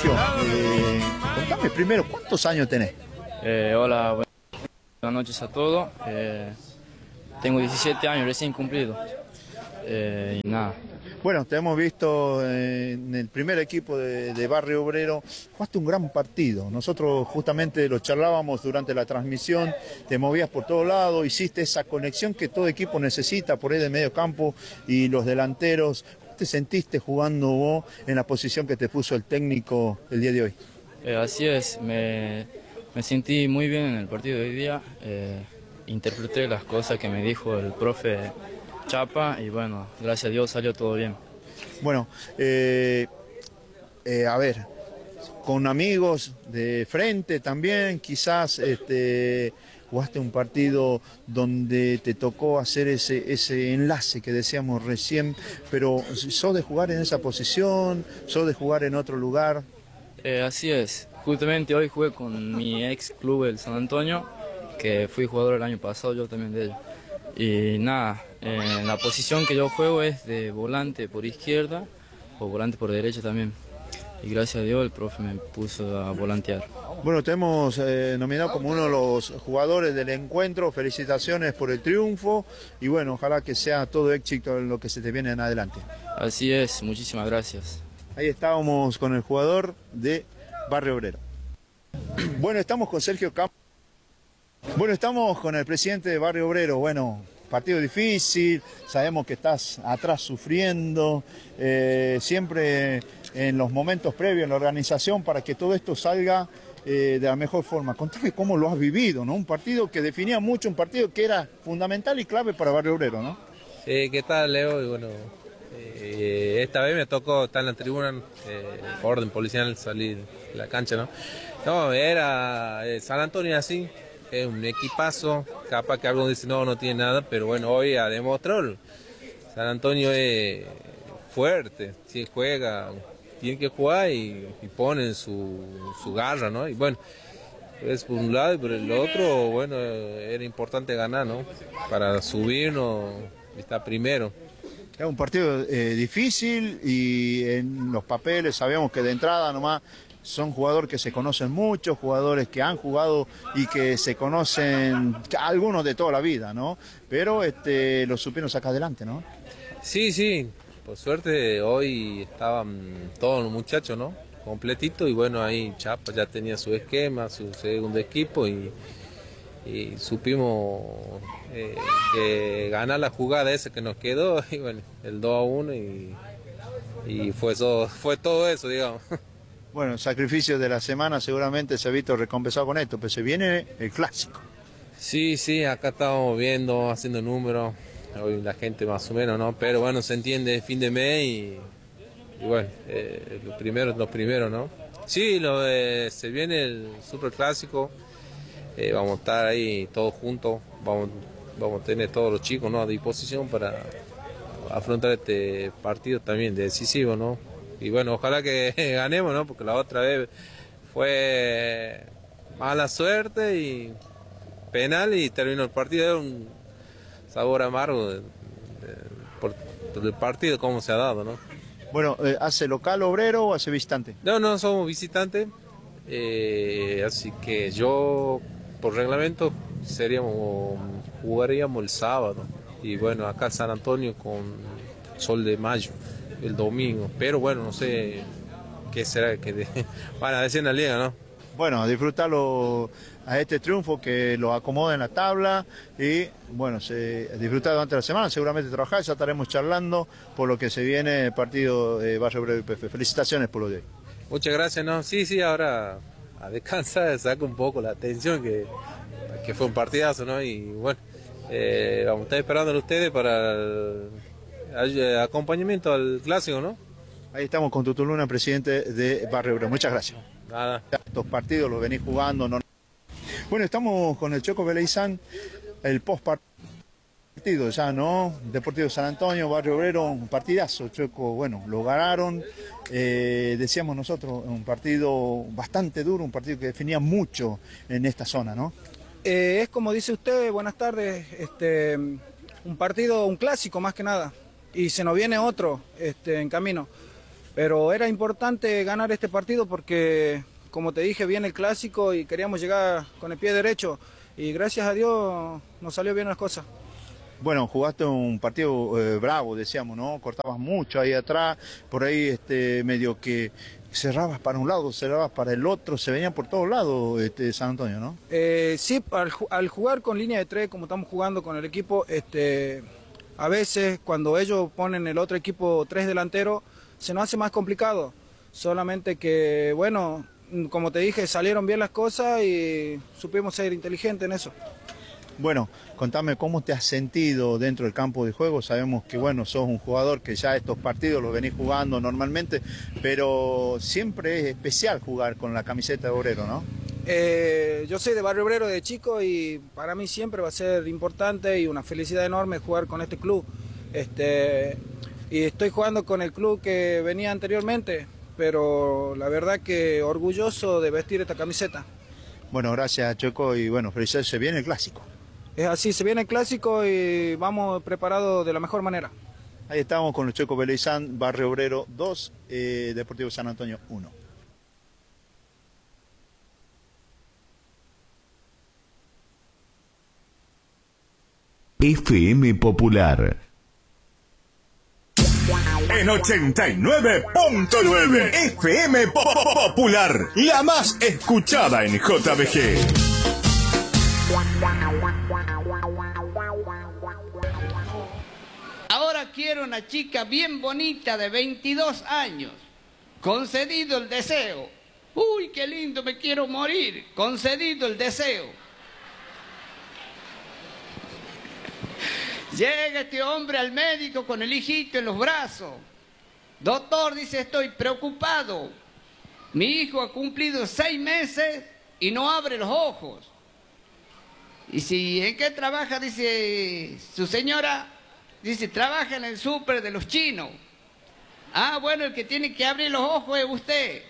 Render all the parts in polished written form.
Sergio, contame primero, ¿cuántos años tenés? Hola, buenas noches a todos. Tengo 17 años recién cumplido. Y nada. Bueno, te hemos visto en el primer equipo de Barrio Obrero, jugaste un gran partido. Nosotros justamente lo charlábamos durante la transmisión, te movías por todos lados, hiciste esa conexión que todo equipo necesita por ahí de medio campo y los delanteros. ¿Cómo te sentiste jugando vos en la posición que te puso el técnico el día de hoy? Así es, me sentí muy bien en el partido de hoy día. Interpreté las cosas que me dijo el profe Chapa y bueno, gracias a Dios salió todo bien. Bueno, a ver, con amigos de frente también, quizás jugaste un partido donde te tocó hacer ese enlace que decíamos recién, pero ¿sos de jugar en esa posición? ¿Sos de jugar en otro lugar? Así es, justamente hoy jugué con mi ex club, el San Antonio, que fui jugador el año pasado, yo también de ellos. Y nada, la posición que yo juego es de volante por izquierda o volante por derecha también. Y gracias a Dios el profe me puso a volantear. Bueno, te hemos nominado como uno de los jugadores del encuentro. Felicitaciones por el triunfo y bueno, ojalá que sea todo éxito en lo que se te viene en adelante. Así es, muchísimas gracias. Ahí estábamos con el jugador de Barrio Obrero. Bueno, estamos con Sergio Campos. Bueno, estamos con el presidente de Barrio Obrero. Bueno, partido difícil, sabemos que estás atrás sufriendo, siempre en los momentos previos en la organización para que todo esto salga de la mejor forma. Contame cómo lo has vivido, ¿no? Un partido que definía mucho, un partido que era fundamental y clave para Barrio Obrero, ¿no? ¿Qué tal, Leo? Y bueno, esta vez me tocó estar en la tribuna, orden policial, salir de la cancha, ¿no? No, era San Antonio así. Es un equipazo, capaz que algunos dicen no tiene nada, pero bueno, hoy ha demostrado, San Antonio es fuerte, si juega, tiene que jugar y ponen su garra, ¿no? Y bueno, es por un lado y por el otro, bueno, era importante ganar, ¿no? Para subirnos y estar primero. Es un partido difícil y en los papeles sabemos que de entrada nomás son jugadores que se conocen mucho, jugadores que han jugado y que se conocen, algunos de toda la vida, ¿no? Pero los supieron sacar adelante, ¿no? Sí, por suerte hoy estaban todos los muchachos, ¿no? Completitos y bueno, ahí Chapa ya tenía su esquema, su segundo equipo y supimos que ganar la jugada esa que nos quedó y bueno, el 2-1 y fue todo eso, digamos. Bueno, el sacrificio de la semana seguramente se ha visto recompensado con esto, pero se viene el clásico. Sí, acá estamos viendo, haciendo números, hoy la gente más o menos, ¿no? Pero bueno, se entiende fin de mes y bueno, los primeros, ¿no? Sí, se viene el super clásico, vamos a estar ahí todos juntos, vamos a tener todos los chicos, ¿no? A disposición para afrontar este partido también decisivo, ¿no? Y bueno, ojalá que ganemos, ¿no? Porque la otra vez fue mala suerte y penal y terminó el partido. Era un sabor amargo por el partido, cómo se ha dado, ¿no? Bueno, ¿hace local Obrero o hace visitante? No, somos visitantes. Así que yo, por reglamento, jugaríamos el sábado. Y bueno, acá en San Antonio con Sol de Mayo. El domingo, pero bueno, no sé qué será que van a decir en la liga, ¿no? Bueno, disfrutarlo a este triunfo que lo acomoda en la tabla y bueno, disfrutar durante la semana, seguramente trabajar, ya estaremos charlando por lo que se viene el partido de Barrio Obrero y PF. Felicitaciones por lo de hoy. Muchas gracias, ¿no? Sí, ahora a descansar, saca un poco la atención que fue un partidazo, ¿no? Y bueno, vamos a estar esperando a ustedes para acompañamiento al clásico, ¿no? Ahí estamos con Tutu Luna, presidente de Barrio Obrero. Muchas gracias. Nada. Estos partidos los venís jugando, ¿no? Bueno, estamos con el Choco Veleizán, el post-partido ya, ¿no? Deportivo San Antonio, Barrio Obrero, un partidazo, Choco, bueno, lo ganaron. Decíamos nosotros, un partido bastante duro, un partido que definía mucho en esta zona, ¿no? Es como dice usted, buenas tardes, un partido, un clásico más que nada. Y se nos viene otro en camino. Pero era importante ganar este partido porque, como te dije, viene el clásico y queríamos llegar con el pie derecho. Y gracias a Dios nos salió bien las cosas. Bueno, jugaste un partido bravo, decíamos, ¿no? Cortabas mucho ahí atrás, por ahí medio que cerrabas para un lado, cerrabas para el otro, se venían por todos lados San Antonio, ¿no? Sí, al jugar con línea de 3, como estamos jugando con el equipo, a veces cuando ellos ponen el otro equipo 3 delanteros, se nos hace más complicado. Solamente que, bueno, como te dije, salieron bien las cosas y supimos ser inteligentes en eso. Bueno, contame cómo te has sentido dentro del campo de juego. Sabemos que, bueno, sos un jugador que ya estos partidos los venís jugando normalmente, pero siempre es especial jugar con la camiseta de Obrero, ¿no? Yo soy de Barrio Obrero de chico y para mí siempre va a ser importante y una felicidad enorme jugar con este club. Y estoy jugando con el club que venía anteriormente, pero la verdad que orgulloso de vestir esta camiseta. Bueno, gracias Choco y bueno, felicidades, se viene el clásico. Es así, se viene el clásico y vamos preparados de la mejor manera. Ahí estamos con los Choco Beleizán, Barrio Obrero 2, Deportivo San Antonio 1. FM Popular. En 89.9 FM Popular, la más escuchada en JBG. Ahora quiero una chica bien bonita de 22 años. Concedido el deseo. Uy, qué lindo, me quiero morir. Concedido el deseo. Llega este hombre al médico con el hijito en los brazos. Doctor, dice, estoy preocupado. Mi hijo ha cumplido 6 meses y no abre los ojos. ¿Y si en qué trabaja? Dice su señora. Dice, trabaja en el súper de los chinos. Ah, bueno, el que tiene que abrir los ojos es usted.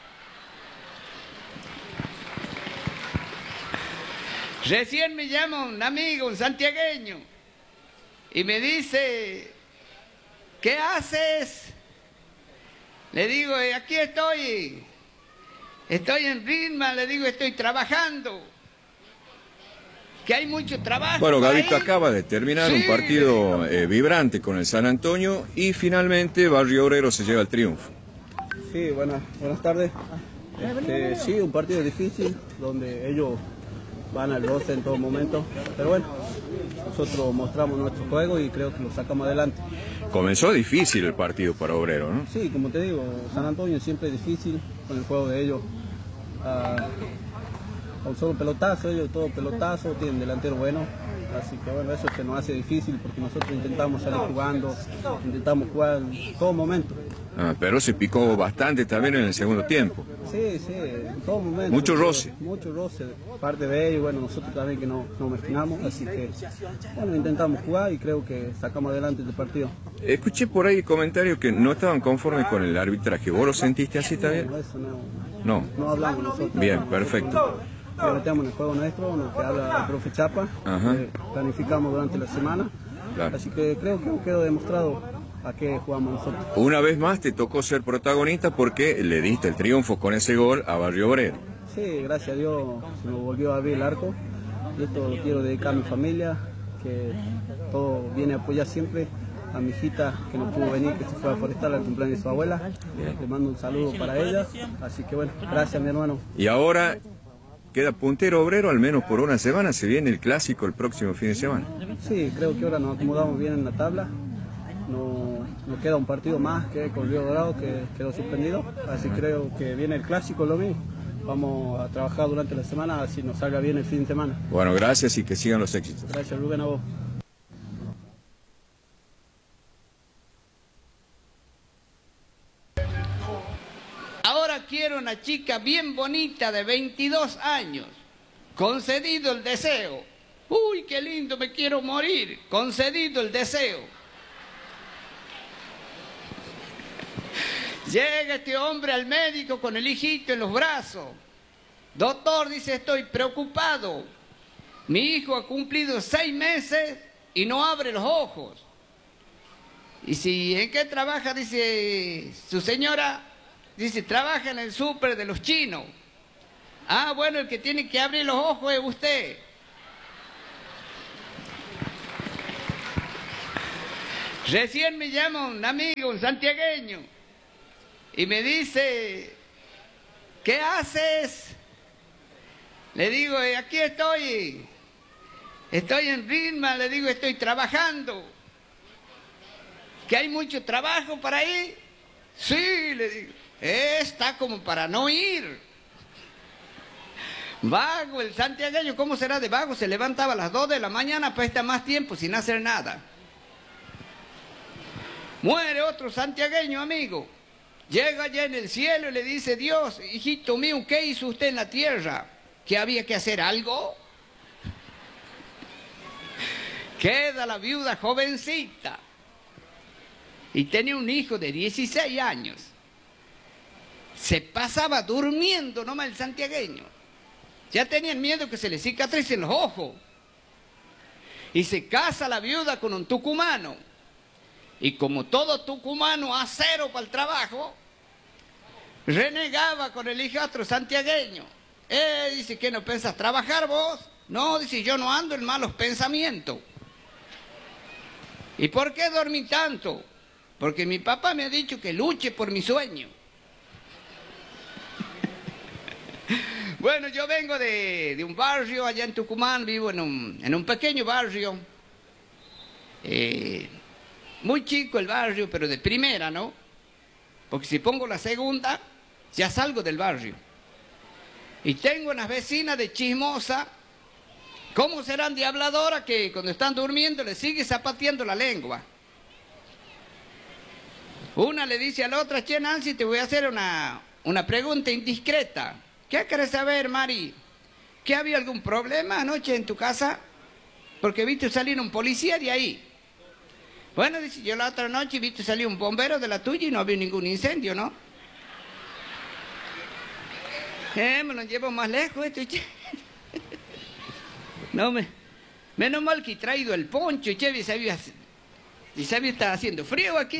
Recién me llama un amigo, un santiagueño, y me dice, ¿qué haces? Le digo, aquí estoy en Ritma, le digo, estoy trabajando. Que hay mucho trabajo. Bueno, Gavito acaba de terminar un partido vibrante con el San Antonio y finalmente Barrio Obrero se lleva el triunfo. Sí, buenas tardes. Sí, un partido difícil donde ellos van al roce en todo momento, pero bueno, nosotros mostramos nuestro juego y creo que lo sacamos adelante. Comenzó difícil el partido para Obrero, ¿no? Sí, como te digo, San Antonio siempre es difícil con el juego de ellos. Con solo pelotazo, ellos todo pelotazo, tienen delantero bueno, así que bueno, eso se nos hace difícil porque nosotros intentamos salir jugando, intentamos jugar en todo momento. Pero se picó bastante también en el segundo tiempo. Sí, en todo momento. Mucho roce. Mucho roce, parte de ellos, bueno, nosotros también que no mezclamos, así que bueno, intentamos jugar y creo que sacamos adelante este partido. Escuché por ahí comentarios que no estaban conformes con el arbitraje, ¿vos lo sentiste así también? No, eso no. No hablamos nosotros. Bien, perfecto. Metemos en el juego nuestro, lo que habla el profe Chapa, planificamos durante la semana, claro. Así que creo que quedó demostrado a qué jugamos nosotros. Una vez más te tocó ser protagonista porque le diste el triunfo con ese gol a Barrio Obrero. Sí, gracias a Dios se nos volvió a abrir el arco y esto lo quiero dedicar a mi familia, que todo viene a apoyar siempre. A mi hijita que no pudo venir, que se fue a Forestal al cumpleaños de su abuela, le mando un saludo para ella, así que bueno, gracias mi hermano. Y ahora queda puntero Obrero, al menos por una semana, se viene el clásico el próximo fin de semana. Sí, creo que ahora nos acomodamos bien en la tabla, nos queda un partido más que con Río Dorado que quedó suspendido, así creo que viene el clásico lo mismo. Vamos a trabajar durante la semana, así nos salga bien el fin de semana. Bueno, gracias y que sigan los éxitos. Gracias Rubén, a vos. Ahora quiero una chica bien bonita de 22 años. Concedido el deseo. Uy, qué lindo, me quiero morir. Concedido el deseo. Llega este hombre al médico con el hijito en los brazos. Doctor, dice, estoy preocupado. Mi hijo ha cumplido 6 meses y no abre los ojos. Y si, ¿en qué trabaja? Dice su señora. Dice, trabaja en el súper de los chinos. Ah, bueno, el que tiene que abrir los ojos es usted. Recién me llama un amigo, un santiagueño, y me dice, ¿qué haces? Le digo, aquí estoy en Ritma, le digo, estoy trabajando. ¿Que hay mucho trabajo para ahí? Sí, le digo, está como para no ir. Vago, el santiagueño, ¿cómo será de vago? Se levantaba a las 2 de la mañana para estar más tiempo sin hacer nada. Muere otro santiagueño, amigo. Llega allá en el cielo y le dice, Dios, hijito mío, ¿qué hizo usted en la tierra? ¿Que había que hacer algo? Queda la viuda jovencita. Y tenía un hijo de 16 años. Se pasaba durmiendo nomás el santiagueño. Ya tenían miedo que se le cicatricen los ojos. Y se casa la viuda con un tucumano. Y como todo tucumano, acero para el trabajo, renegaba con el hijastro santiagueño. Dice, ¿qué no pensás trabajar vos? No, dice, yo no ando en malos pensamientos. ¿Y por qué dormí tanto? Porque mi papá me ha dicho que luche por mi sueño. Bueno, yo vengo de un barrio allá en Tucumán, vivo en un pequeño barrio. Muy chico el barrio, pero de primera, ¿no? Porque si pongo la segunda, ya salgo del barrio. Y tengo unas vecinas de chismosa. ¿Cómo serán de habladora que cuando están durmiendo le sigue zapateando la lengua? Una le dice a la otra, che, Nancy, te voy a hacer una pregunta indiscreta. ¿Qué querés saber, Mari? ¿Que había algún problema anoche en tu casa? Porque viste salir un policía de ahí. Bueno, dice, yo la otra noche viste salir un bombero de la tuya y no había ningún incendio, ¿no? Me lo llevo más lejos esto, che. No, menos mal que he traído el poncho, che, y sabía está haciendo frío aquí,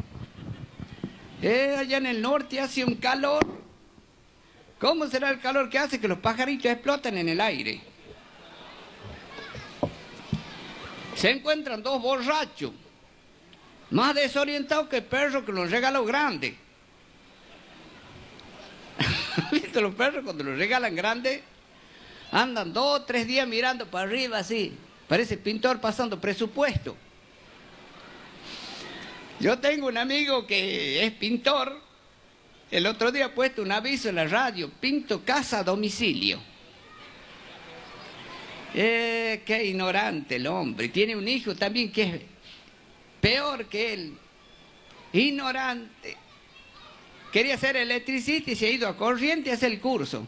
allá en el norte hace un calor. ¿Cómo será el calor que hace que los pajaritos explotan en el aire? Se encuentran dos borrachos, más desorientados que el perro que los regaló grande. ¿Viste los perros cuando los regalan grande? Andan 2 o 3 días mirando para arriba así. Parece pintor pasando presupuesto. Yo tengo un amigo que es pintor. El otro día ha puesto un aviso en la radio. Pinto casa a domicilio. Qué ignorante el hombre. Tiene un hijo también que es peor que él. Ignorante. Quería ser electricista y se ha ido a Corrientes a hacer el curso.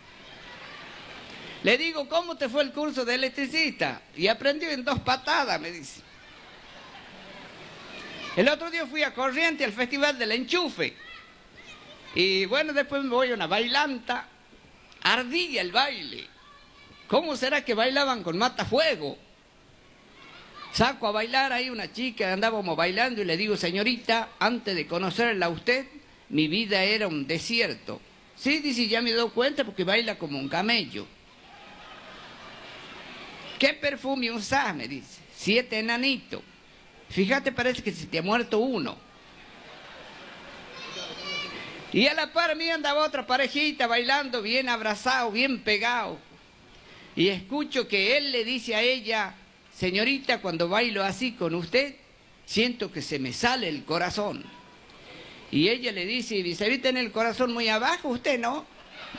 Le digo, ¿cómo te fue el curso de electricista? Y aprendió en 2 patadas, me dice. El otro día fui a Corrientes al Festival del Enchufe. Y bueno, después me voy a una bailanta. Ardía el baile. ¿Cómo será que bailaban con matafuego? Saco a bailar ahí una chica, andábamos bailando y le digo, señorita, antes de conocerla a usted, mi vida era un desierto. Sí, dice, ya me he dado cuenta porque baila como un camello. ¿Qué perfume usás? Me dice. 7 enanitos. Fíjate, parece que se te ha muerto uno. Y a la par mía andaba otra parejita bailando bien abrazado, bien pegado. Y escucho que él le dice a ella, señorita, cuando bailo así con usted, siento que se me sale el corazón. Y ella le dice, ¿se tiene el corazón muy abajo usted, no?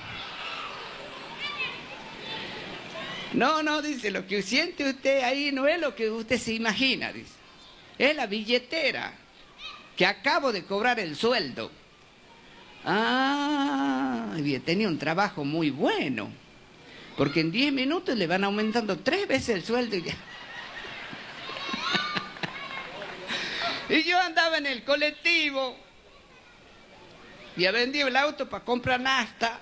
No, dice, lo que siente usted ahí no es lo que usted se imagina, dice. Es la billetera, que acabo de cobrar el sueldo. Ah, tenía un trabajo muy bueno, porque en 10 minutos le van aumentando 3 veces el sueldo. Y yo andaba en el colectivo, y había vendido el auto para comprar nafta.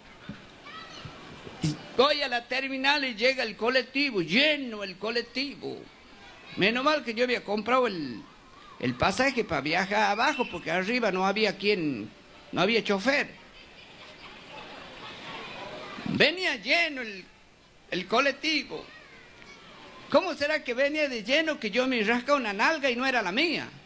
Voy a la terminal y llega el colectivo, lleno el colectivo. Menos mal que yo había comprado el pasaje para viajar abajo, porque arriba no había no había chofer. Venía lleno el colectivo. ¿Cómo será que venía de lleno que yo me rascaba una nalga y no era la mía?